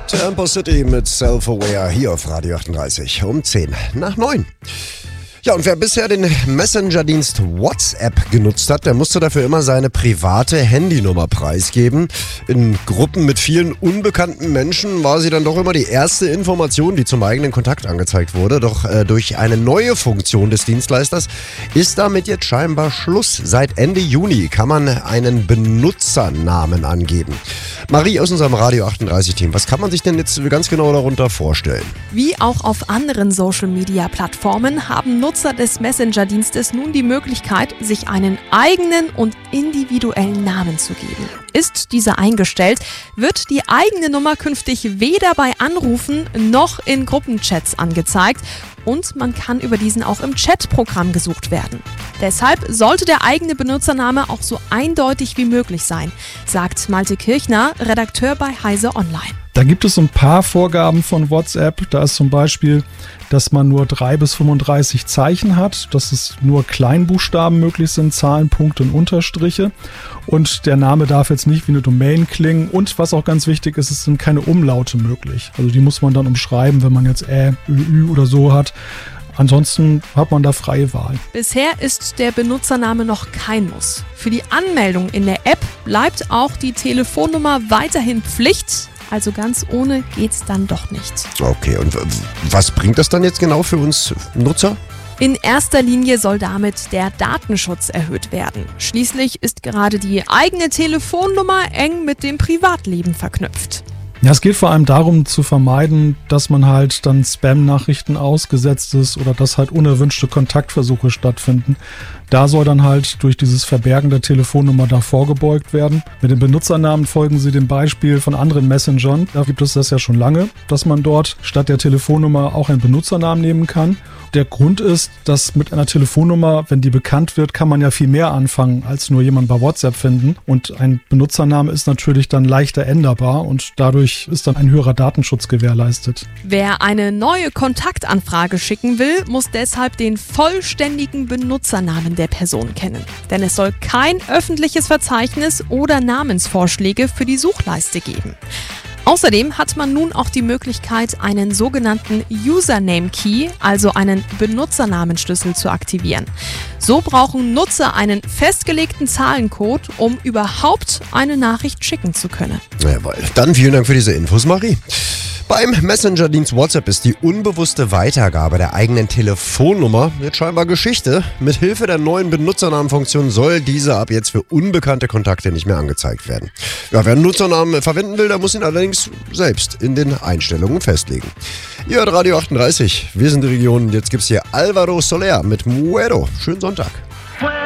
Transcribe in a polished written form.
Tempo City mit Self-Aware hier auf Radio 38 um 10 nach 9. Ja, und wer bisher den Messenger-Dienst WhatsApp genutzt hat, der musste dafür immer seine private Handynummer preisgeben. In Gruppen mit vielen unbekannten Menschen war sie dann doch immer die erste Information, die zum eigenen Kontakt angezeigt wurde. Doch durch eine neue Funktion des Dienstleisters ist damit jetzt scheinbar Schluss. Seit Ende Juni kann man einen Benutzernamen angeben. Marie aus unserem Radio 38-Team, was kann man sich denn jetzt ganz genau darunter vorstellen? Wie auch auf anderen Social-Media-Plattformen haben Nutzer des Messenger-Dienstes nun die Möglichkeit, sich einen eigenen und individuellen Namen zu geben. Ist dieser eingestellt, wird die eigene Nummer künftig weder bei Anrufen noch in Gruppenchats angezeigt und man kann über diesen auch im Chatprogramm gesucht werden. Deshalb sollte der eigene Benutzername auch so eindeutig wie möglich sein, sagt Malte Kirchner, Redakteur bei Heise Online. Da gibt es so ein paar Vorgaben von WhatsApp. Da ist zum Beispiel, dass man nur 3 bis 35 Zeichen hat, dass es nur Kleinbuchstaben möglich sind, Zahlen, Punkte und Unterstriche. Und der Name darf jetzt nicht wie eine Domain klingen. Und was auch ganz wichtig ist, es sind keine Umlaute möglich. Also die muss man dann umschreiben, wenn man jetzt ü oder so hat. Ansonsten hat man da freie Wahl. Bisher ist der Benutzername noch kein Muss. Für die Anmeldung in der App bleibt auch die Telefonnummer weiterhin Pflicht. Also ganz ohne geht's dann doch nicht. Okay, und was bringt das dann jetzt genau für uns Nutzer? In erster Linie soll damit der Datenschutz erhöht werden. Schließlich ist gerade die eigene Telefonnummer eng mit dem Privatleben verknüpft. Ja, es geht vor allem darum zu vermeiden, dass man halt dann Spam-Nachrichten ausgesetzt ist oder dass halt unerwünschte Kontaktversuche stattfinden. Da soll dann halt durch dieses Verbergen der Telefonnummer da vorgebeugt werden. Mit dem Benutzernamen folgen Sie dem Beispiel von anderen Messengern. Da gibt es das ja schon lange, dass man dort statt der Telefonnummer auch einen Benutzernamen nehmen kann. Der Grund ist, dass mit einer Telefonnummer, wenn die bekannt wird, kann man ja viel mehr anfangen, als nur jemanden bei WhatsApp finden. Und ein Benutzername ist natürlich dann leichter änderbar und dadurch ist dann ein höherer Datenschutz gewährleistet. Wer eine neue Kontaktanfrage schicken will, muss deshalb den vollständigen Benutzernamen der Person kennen. Denn es soll kein öffentliches Verzeichnis oder Namensvorschläge für die Suchleiste geben. Außerdem hat man nun auch die Möglichkeit, einen sogenannten Username Key, also einen Benutzernamenschlüssel, zu aktivieren. So brauchen Nutzer einen festgelegten Zahlencode, um überhaupt eine Nachricht schicken zu können. Jawohl. Dann vielen Dank für diese Infos, Marie. Beim Messenger-Dienst WhatsApp ist die unbewusste Weitergabe der eigenen Telefonnummer jetzt scheinbar Geschichte. Mithilfe der neuen Benutzernamenfunktion soll diese ab jetzt für unbekannte Kontakte nicht mehr angezeigt werden. Ja, wer einen Nutzernamen verwenden will, der muss ihn allerdings selbst in den Einstellungen festlegen. Ihr hört Radio 38, wir sind die Region. Jetzt gibt's hier Alvaro Soler mit Muero. Schönen Sonntag.